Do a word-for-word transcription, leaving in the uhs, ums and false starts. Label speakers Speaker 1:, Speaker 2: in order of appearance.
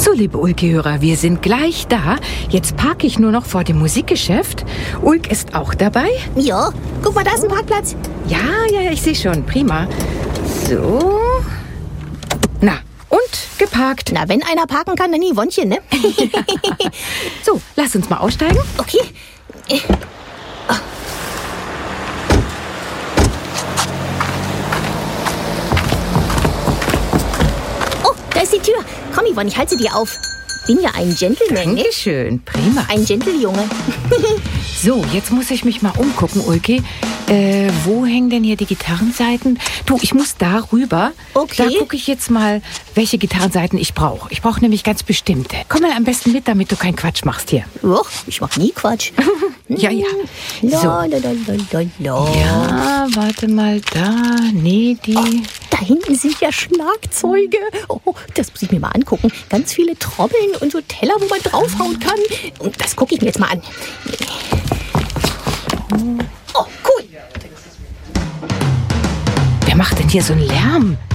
Speaker 1: So, liebe Ulki-Hörer, wir sind gleich da. Jetzt parke ich nur noch vor dem Musikgeschäft. Ulk ist auch dabei.
Speaker 2: Ja, guck mal, da ist ein Parkplatz.
Speaker 1: Ja, ja, ja, ich sehe schon. Prima. So. Na, und geparkt.
Speaker 2: Na, wenn einer parken kann, dann Yvonnchen, ne?
Speaker 1: So, lass uns mal aussteigen.
Speaker 2: Okay. Oh, da ist die Tür. Komm, Yvonne, ich halte sie dir auf. Bin ja ein Gentleman, ne?
Speaker 1: Dankeschön, prima.
Speaker 2: Ein Gentle-Junge.
Speaker 1: So, jetzt muss ich mich mal umgucken, Ulki. Äh, wo hängen denn hier die Gitarrenseiten? Du, ich muss da rüber.
Speaker 2: Okay.
Speaker 1: Da gucke ich jetzt mal, welche Gitarrenseiten ich brauche. Ich brauche nämlich ganz bestimmte. Komm mal am besten mit, damit du keinen Quatsch machst hier.
Speaker 2: Och, ich mach nie Quatsch.
Speaker 1: Ja, ja.
Speaker 2: La,
Speaker 1: So.
Speaker 2: la, la, la, la, la.
Speaker 1: Ja, warte mal, da. Nee, die...
Speaker 2: Da hinten sind ja Schlagzeuge. Oh, das muss ich mir mal angucken. Ganz viele Trommeln und so Teller, wo man draufhauen kann. Und das gucke ich mir jetzt mal an. Oh, cool.
Speaker 1: Wer macht denn hier so einen Lärm?